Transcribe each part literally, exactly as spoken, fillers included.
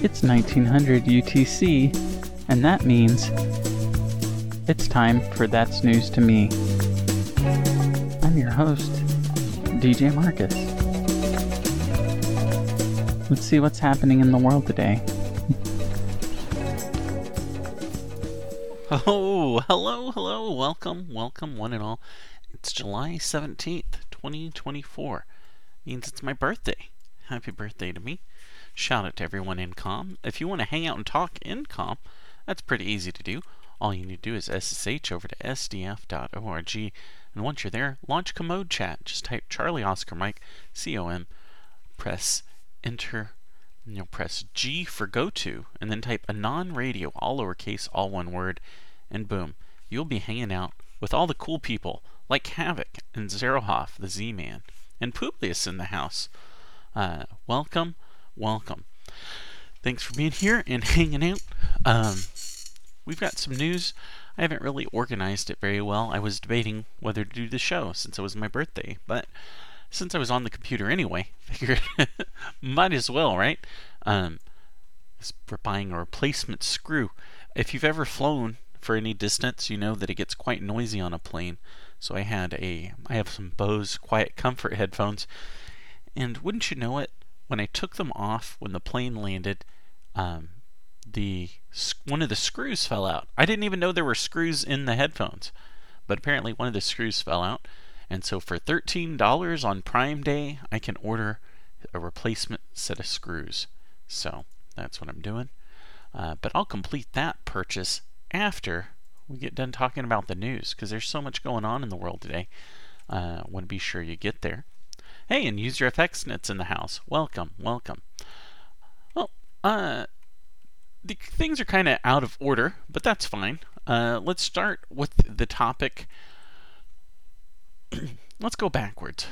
It's nineteen hundred U T C, and that means it's time for That's News to Me. I'm your host, D J Marcus. Let's see what's happening in the world today. Oh, hello, hello, welcome, welcome, one and all. It's July seventeenth, twenty twenty-four. Means it's my birthday. Happy birthday to me. Shout out to everyone in comm. If you want to hang out and talk in comm, that's pretty easy to do. All you need to do is S S H over to S D F dot org. And once you're there, launch Commode Chat. Just type Charlie Oscar Mike, C O M, press enter, and you'll press G for go to, and then type Anon Radio, all lowercase, all one word, and boom, you'll be hanging out with all the cool people like Havoc and Zerohoff, the Z-Man, and Publius in the house. Uh, welcome, welcome. Thanks for being here and hanging out. Um, we've got some news. I haven't really organized it very well. I was debating whether to do the show since it was my birthday, but since I was on the computer anyway, figured might as well, right? Um, we're buying a replacement screw. If you've ever flown for any distance, you know that it gets quite noisy on a plane. So I had a, I have some Bose Quiet Comfort headphones, and wouldn't you know it, when I took them off when the plane landed, um, the one of the screws fell out. I didn't even know there were screws in the headphones, but apparently one of the screws fell out, and so for thirteen dollars on Prime Day, I can order a replacement set of screws. So that's what I'm doing. Uh, but I'll complete that purchase after we get done talking about the news, because there's so much going on in the world today. Uh, want to be sure you get there. Hey, and UserFXNet's in the house. Welcome, welcome. Well, uh, the things are kind of out of order, but that's fine. Uh, let's start with the topic. Let's go backwards.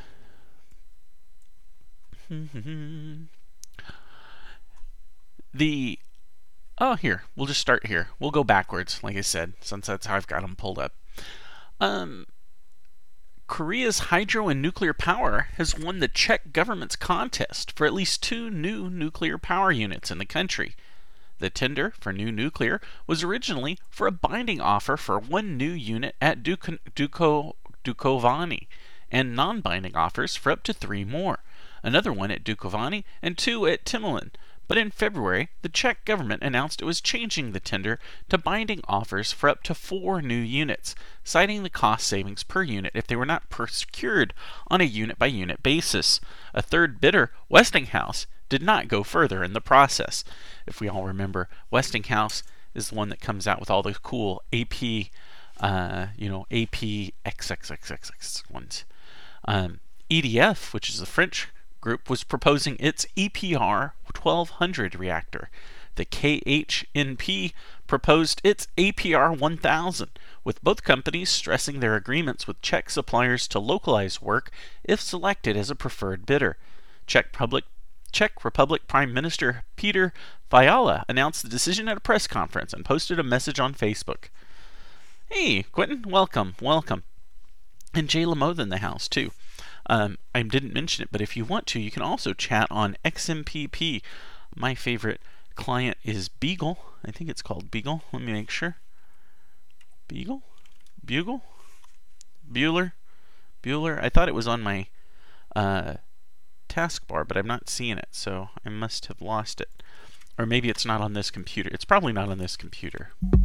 the Oh, here. We'll just start here. We'll go backwards, like I said, since that's how I've got them pulled up. Um, Korea's hydro and nuclear power has won the Czech government's contest for at least two new nuclear power units in the country. The tender for new nuclear was originally for a binding offer for one new unit at Duko, Duko, Dukovany, and non-binding offers for up to three more, another one at Dukovany and two at Temelin. But in February, the Czech government announced it was changing the tender to binding offers for up to four new units, citing the cost savings per unit if they were not procured on a unit-by-unit basis. A third bidder, Westinghouse, did not go further in the process. If we all remember, Westinghouse is the one that comes out with all the cool A P, uh, you know, A P X X X X X ones. Um, E D F, which is the French group, was proposing its E P R twelve hundred reactor. The K H N P proposed its A P R one thousand, with both companies stressing their agreements with Czech suppliers to localize work if selected as a preferred bidder. Czech Republic, Czech Republic Prime Minister Peter Fiala announced the decision at a press conference and posted a message on Facebook. Hey, Quentin, welcome, welcome. And Jay Lamothe in the house, too. Um, I didn't mention it, but if you want to, you can also chat on X M P P. My favorite client is Beagle. I think it's called Beagle. Let me make sure. Beagle? Bugle? Bueller? Bueller? I thought it was on my uh, taskbar, but I'm not seeing it, so I must have lost it. Or maybe it's not on this computer. It's probably not on this computer.